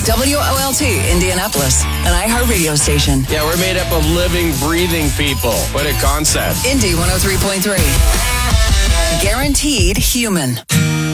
WOLT, Indianapolis, an iHeartRadio station. Yeah, we're made up of living, breathing people. What a concept. Indy 103.3. Guaranteed human.